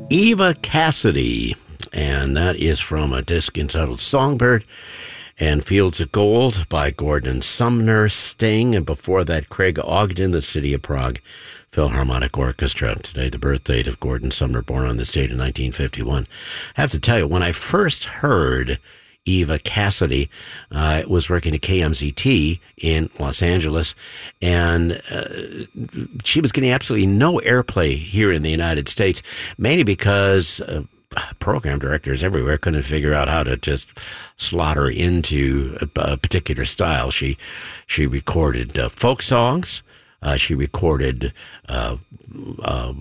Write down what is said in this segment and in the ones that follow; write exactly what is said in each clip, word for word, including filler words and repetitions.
Eva Cassidy, and that is from a disc entitled Songbird and Fields of Gold by Gordon Sumner, Sting, and before that, Craig Ogden, the City of Prague Philharmonic Orchestra. Today, the birth date of Gordon Sumner, born on this date in nineteen fifty-one. I have to tell you, when I first heard Eva Cassidy, uh, was working at K M Z T in Los Angeles, and uh, she was getting absolutely no airplay here in the United States, mainly because uh, program directors everywhere couldn't figure out how to just slot her into a, a particular style. She she recorded uh, folk songs, uh, she recorded uh, uh,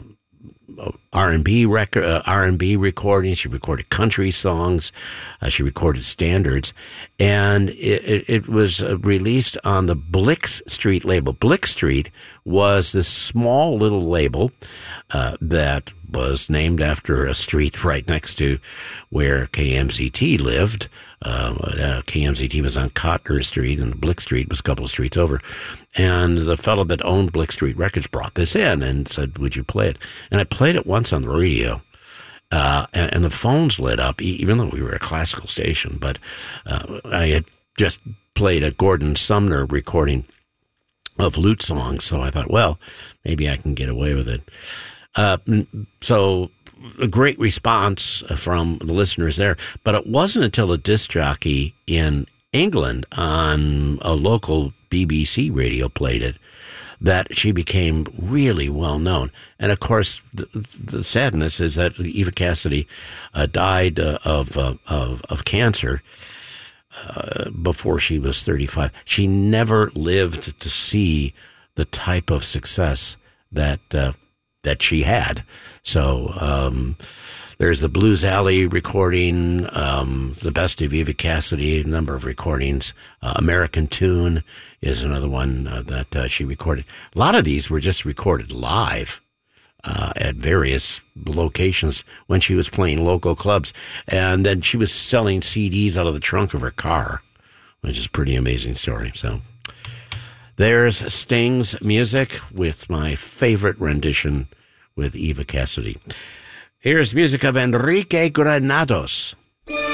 R and B record, uh, R and B recordings. She recorded country songs. Uh, she recorded standards, and it, it, it was uh, released on the Blix Street label. Blix Street was this small little label uh, that was named after a street right next to where K M Z T lived. Uh, uh, K M Z T was on Cotner Street, and Blix Street was a couple of streets over. And the fellow that owned Blix Street Records brought this in and said, would you play it? And I played it once on the radio, uh, and, and the phones lit up, even though we were a classical station. But uh, I had just played a Gordon Sumner recording of lute songs, so I thought, well, maybe I can get away with it. Uh, so a great response from the listeners there, but it wasn't until a disc jockey in England on a local B B C radio played it that she became really well known. And of course, the, the sadness is that Eva Cassidy uh, died uh, of, uh, of of cancer uh, before she was thirty-five. She never lived to see the type of success that uh, that she had. So um, there's the Blues Alley recording, um, the best of Eva Cassidy, a number of recordings. Uh, American Tune is another one uh, that uh, she recorded. A lot of these were just recorded live uh, at various locations when she was playing local clubs. And then she was selling C Ds out of the trunk of her car, which is a pretty amazing story. So there's Sting's music with my favorite rendition with Eva Cassidy. Here's music of Enrique Granados.